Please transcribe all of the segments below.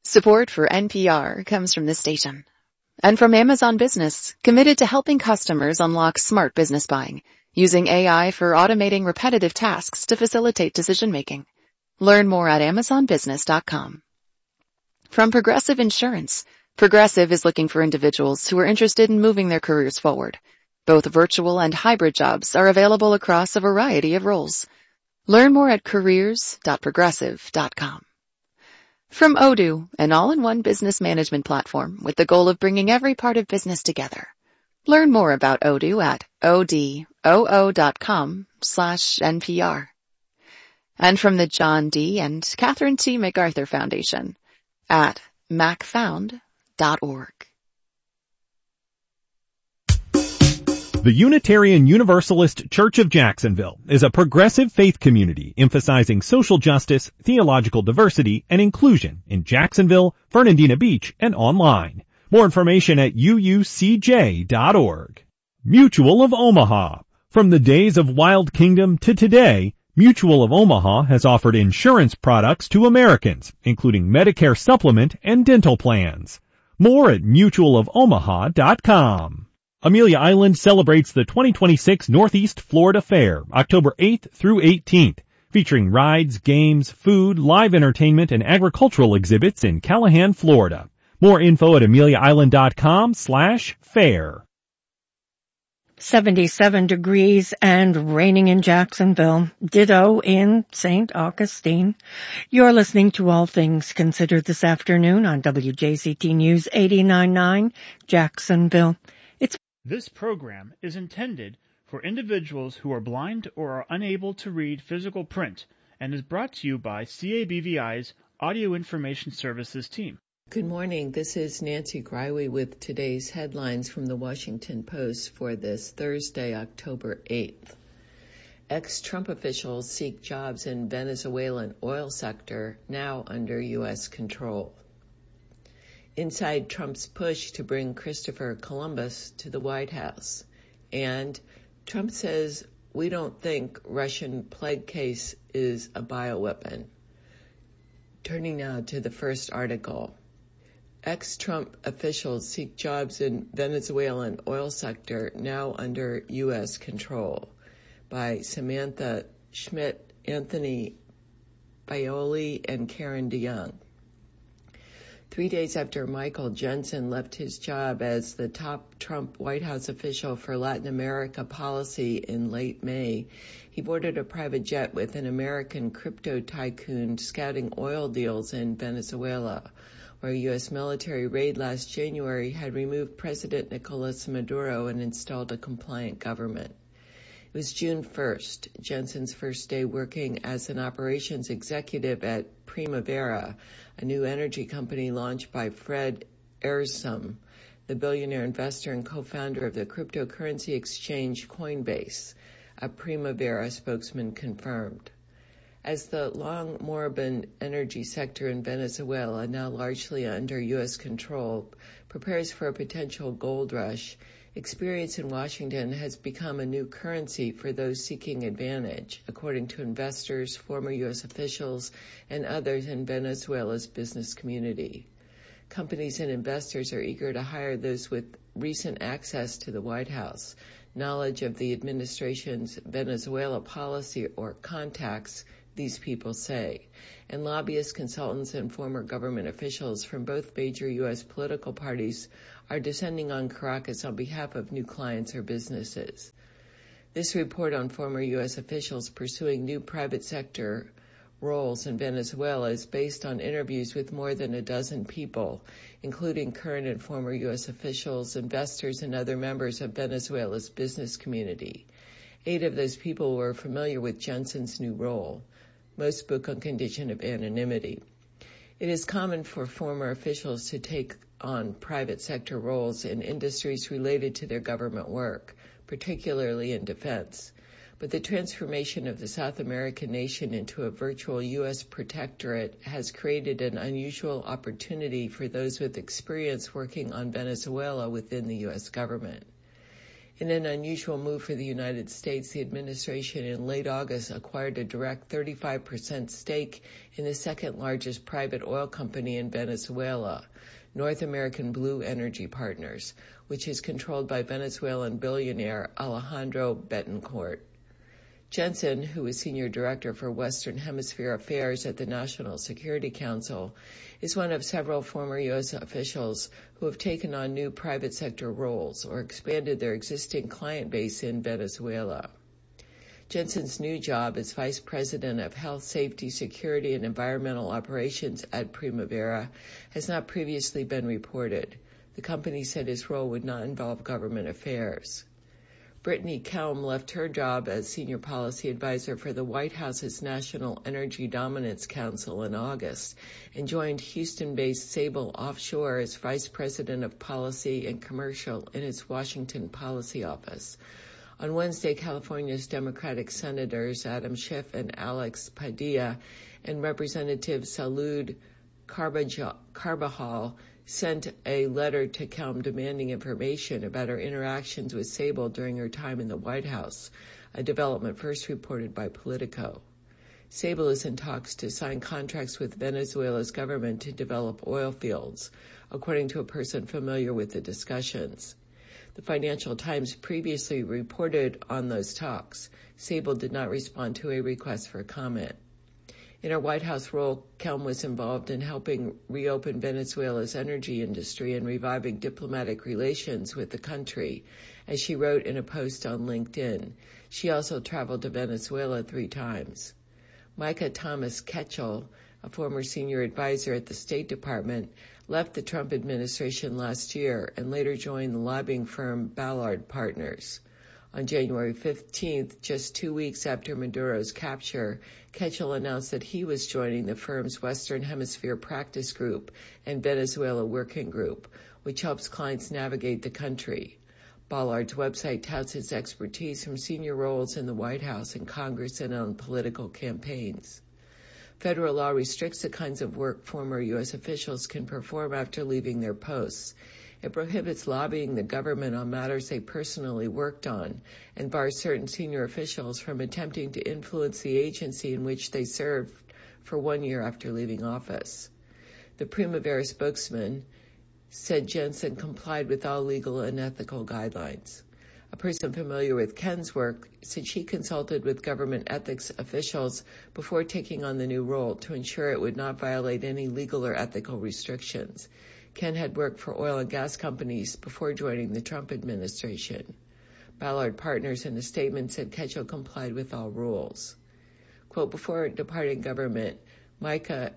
Support for NPR comes from this station. And from Amazon Business, committed to helping customers unlock smart business buying, using AI for automating repetitive tasks to facilitate decision-making. Learn more at amazonbusiness.com. From Progressive Insurance, Progressive is looking for individuals who are interested in moving their careers forward. Both virtual and hybrid jobs are available across a variety of roles. Learn more at careers.progressive.com. From Odoo, an all-in-one business management platform with the goal of bringing every part of business together. Learn more about Odoo at odoo.com/NPR. And from the John D. and Catherine T. MacArthur Foundation at macfound.org. The Unitarian Universalist Church of Jacksonville is a progressive faith community emphasizing social justice, theological diversity, and inclusion in Jacksonville, Fernandina Beach, and online. More information at uucj.org. Mutual of Omaha. From the days of Wild Kingdom to today, Mutual of Omaha has offered insurance products to Americans, including Medicare supplement and dental plans. More at mutualofomaha.com. Amelia Island celebrates the 2026 Northeast Florida Fair, October 8th through 18th, featuring rides, games, food, live entertainment, and agricultural exhibits in Callahan, Florida. More info at ameliaisland.com/fair. 77 degrees and raining in Jacksonville. Ditto in St. Augustine. You're listening to All Things Considered this afternoon on WJCT News 89.9 Jacksonville. This program is intended for individuals who are blind or are unable to read physical print and is brought to you by CABVI's Audio Information Services team. Good morning. This is Nancy Greiwe with today's headlines from the Washington Post for this Thursday, October 8th. Ex-Trump officials seek jobs in Venezuelan oil sector now under U.S. control. Inside Trump's push to bring Christopher Columbus to the White House. And Trump says, we don't think Russian plague case is a bioweapon. Turning now to the first article. Ex-Trump officials seek jobs in Venezuelan oil sector now under U.S. control. By Samantha Schmidt, Anthony Baioli, and Karen DeYoung. 3 days after Michael Jensen left his job as the top Trump White House official for Latin America policy in late May, he boarded a private jet with an American crypto tycoon scouting oil deals in Venezuela, where a U.S. military raid last January had removed President Nicolas Maduro and installed a compliant government. It was June 1st, Jensen's first day working as an operations executive at Primavera, a new energy company launched by Fred Ehrsam, the billionaire investor and co-founder of the cryptocurrency exchange Coinbase, a Primavera spokesman confirmed. As the long moribund energy sector in Venezuela, now largely under U.S. control, prepares for a potential gold rush, experience in Washington has become a new currency for those seeking advantage, according to investors, former U.S. officials, and others in Venezuela's business community. Companies and investors are eager to hire those with recent access to the White House, knowledge of the administration's Venezuela policy or contacts, these people say, and lobbyists, consultants, and former government officials from both major U.S. political parties are descending on Caracas on behalf of new clients or businesses. This report on former U.S. officials pursuing new private sector roles in Venezuela is based on interviews with more than a dozen people, including current and former U.S. officials, investors, and other members of Venezuela's business community. 8 of those people were familiar with Jensen's new role. Most spoke on condition of anonymity. It is common for former officials to take on private sector roles in industries related to their government work, particularly in defense. But the transformation of the South American nation into a virtual U.S. protectorate has created an unusual opportunity for those with experience working on Venezuela within the U.S. government. In an unusual move for the United States, the administration in late August acquired a direct 35% stake in the second largest private oil company in Venezuela, North American Blue Energy Partners, which is controlled by Venezuelan billionaire Alejandro Betancourt. Jensen, who is Senior Director for Western Hemisphere Affairs at the National Security Council, is one of several former U.S. officials who have taken on new private sector roles or expanded their existing client base in Venezuela. Jensen's new job as Vice President of Health, Safety, Security, and Environmental Operations at Primavera has not previously been reported. The company said his role would not involve government affairs. Brittany Kelm left her job as Senior Policy Advisor for the White House's National Energy Dominance Council in August and joined Houston-based Sable Offshore as Vice President of Policy and Commercial in its Washington Policy Office. On Wednesday, California's Democratic Senators Adam Schiff and Alex Padilla and Representative Salud Carbajal sent a letter to Kelm demanding information about her interactions with Sable during her time in the White House, a development first reported by Politico. Sable is in talks to sign contracts with Venezuela's government to develop oil fields, according to a person familiar with the discussions. The Financial Times previously reported on those talks. Sable did not respond to a request for comment. In her White House role, Kelm was involved in helping reopen Venezuela's energy industry and reviving diplomatic relations with the country, as she wrote in a post on LinkedIn. She also traveled to Venezuela 3 times. Micah Thomas Ketchel, a former senior advisor at the State Department, left the Trump administration last year and later joined the lobbying firm Ballard Partners. On January 15th, just 2 weeks after Maduro's capture, Ketchel announced that he was joining the firm's Western Hemisphere Practice Group and Venezuela Working Group, which helps clients navigate the country. Ballard's website touts his expertise from senior roles in the White House and Congress and on political campaigns. Federal law restricts the kinds of work former U.S. officials can perform after leaving their posts. It prohibits lobbying the government on matters they personally worked on and bars certain senior officials from attempting to influence the agency in which they served for 1 year after leaving office. The Primavera spokesman said Jensen complied with all legal and ethical guidelines. A person familiar with Ken's work said she consulted with government ethics officials before taking on the new role to ensure it would not violate any legal or ethical restrictions. Ken had worked for oil and gas companies before joining the Trump administration. Ballard Partners in a statement said Ketchel complied with all rules. Quote, before departing government, Micah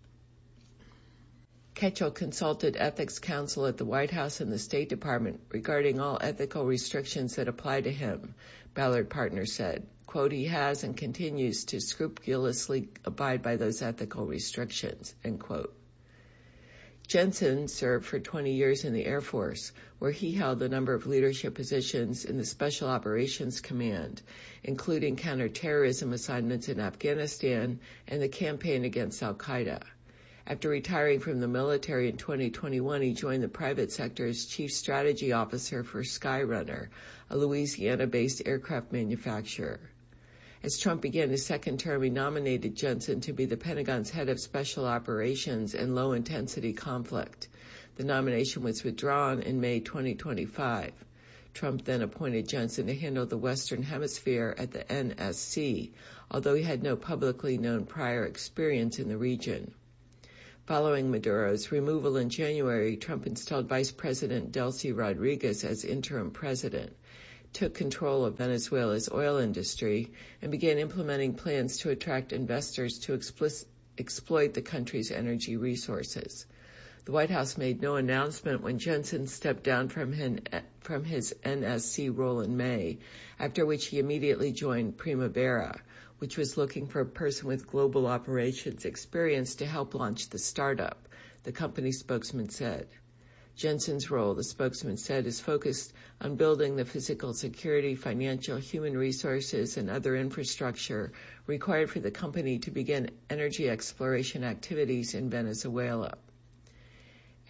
Ketchel consulted ethics counsel at the White House and the State Department regarding all ethical restrictions that apply to him, Ballard Partners said. Quote, he has and continues to scrupulously abide by those ethical restrictions, end quote. Jensen served for 20 years in the Air Force, where he held a number of leadership positions in the Special Operations Command, including counterterrorism assignments in Afghanistan and the campaign against al-Qaeda. After retiring from the military in 2021, he joined the private sector as Chief Strategy Officer for Skyrunner, a Louisiana-based aircraft manufacturer. As Trump began his second term, he nominated Jensen to be the Pentagon's head of special operations and low-intensity conflict. The nomination was withdrawn in May 2025. Trump then appointed Jensen to handle the Western Hemisphere at the NSC, although he had no publicly known prior experience in the region. Following Maduro's removal in January, Trump installed Vice President Delcy Rodriguez as interim president, took control of Venezuela's oil industry, and began implementing plans to attract investors to exploit the country's energy resources. The White House made no announcement when Jensen stepped down from his NSC role in May, after which he immediately joined Primavera, which was looking for a person with global operations experience to help launch the startup, the company spokesman said. Jensen's role, the spokesman said, is focused on building the physical security, financial, human resources, and other infrastructure required for the company to begin energy exploration activities in Venezuela.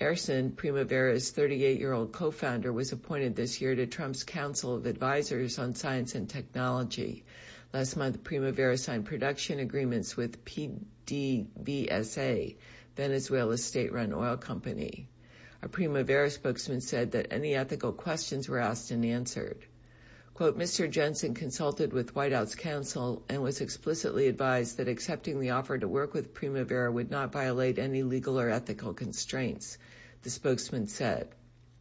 Ersin, Primavera's 38-year-old co-founder, was appointed this year to Trump's Council of Advisors on Science and Technology. Last month, Primavera signed production agreements with PDVSA, Venezuela's state-run oil company. A Primavera spokesman said that any ethical questions were asked and answered. Quote, Mr. Jensen consulted with White House counsel and was explicitly advised that accepting the offer to work with Primavera would not violate any legal or ethical constraints, the spokesman said.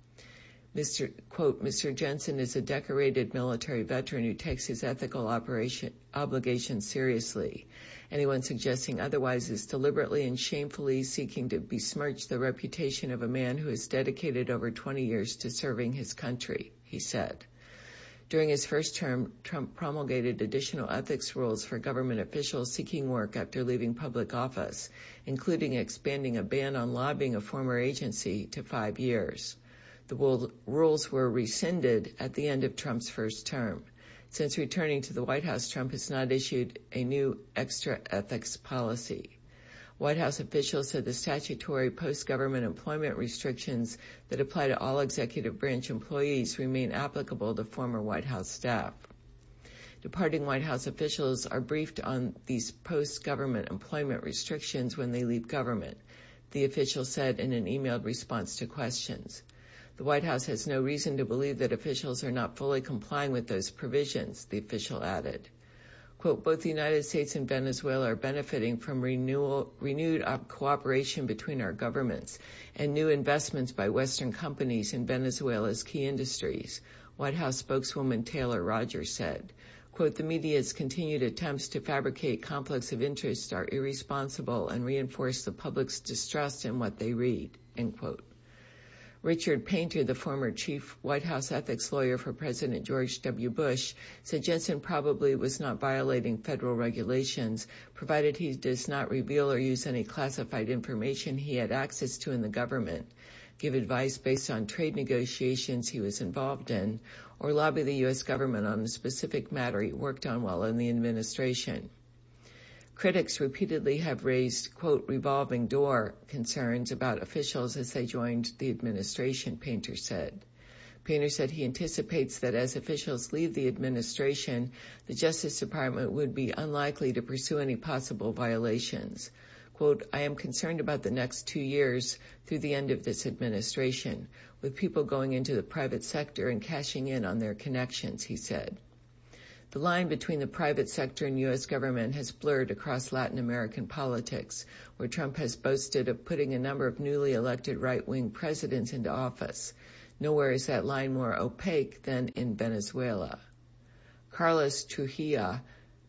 Mr. Jensen is a decorated military veteran who takes his ethical obligations seriously. Anyone suggesting otherwise is deliberately and shamefully seeking to besmirch the reputation of a man who has dedicated over 20 years to serving his country, he said. During his first term, Trump promulgated additional ethics rules for government officials seeking work after leaving public office, including expanding a ban on lobbying a former agency to 5 years. The rules were rescinded at the end of Trump's first term. Since returning to the White House, Trump has not issued a new extra ethics policy. White House officials said the statutory post-government employment restrictions that apply to all executive branch employees remain applicable to former White House staff. Departing White House officials are briefed on these post-government employment restrictions when they leave government, the official said in an emailed response to questions. The White House has no reason to believe that officials are not fully complying with those provisions, the official added. Quote, both the United States and Venezuela are benefiting from renewed cooperation between our governments and new investments by Western companies in Venezuela's key industries, White House spokeswoman Taylor Rogers said. Quote, the media's continued attempts to fabricate conflicts of interest are irresponsible and reinforce the public's distrust in what they read, end quote. Richard Painter, the former chief White House ethics lawyer for President George W. Bush, said Jensen probably was not violating federal regulations, provided he does not reveal or use any classified information he had access to in the government, give advice based on trade negotiations he was involved in, or lobby the U.S. government on a specific matter he worked on while in the administration. Critics repeatedly have raised, quote, revolving door concerns about officials as they joined the administration, Painter said. Painter said he anticipates that as officials leave the administration, the Justice Department would be unlikely to pursue any possible violations. Quote, I am concerned about the next 2 years through the end of this administration, with people going into the private sector and cashing in on their connections, he said. The line between the private sector and U.S. government has blurred across Latin American politics, where Trump has boasted of putting a number of newly elected right-wing presidents into office. Nowhere is that line more opaque than in Venezuela. Carlos Trujillo,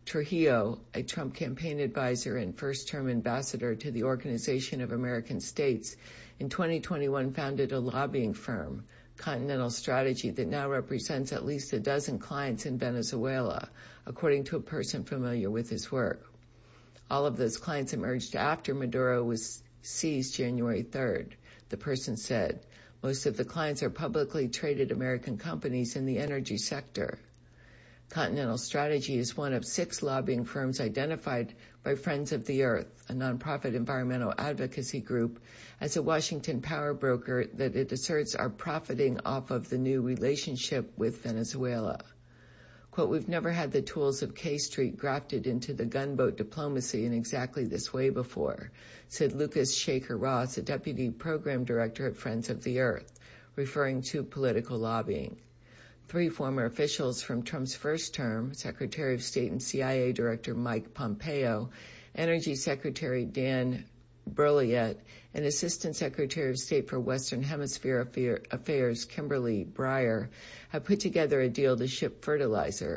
a Trump campaign advisor and first-term ambassador to the Organization of American States, in 2021 founded a lobbying firm, Continental Strategy, that now represents at least a dozen clients in Venezuela, according to a person familiar with his work. All of those clients emerged after Maduro was seized January 3rd, the person said. Most of the clients are publicly traded American companies in the energy sector. Continental Strategy is one of 6 lobbying firms identified by Friends of the Earth, a nonprofit environmental advocacy group, as a Washington power broker that it asserts are profiting off of the new relationship with Venezuela. Quote, we've never had the tools of K Street grafted into the gunboat diplomacy in exactly this way before, said Lucas Shaker Ross, a deputy program director at Friends of the Earth, referring to political lobbying. 3 former officials from Trump's first term, Secretary of State and CIA Director Mike Pompeo, Energy Secretary Dan Burliet, and Assistant Secretary of State for Western Hemisphere Affairs Kimberly Breyer, have put together a deal to ship fertilizer,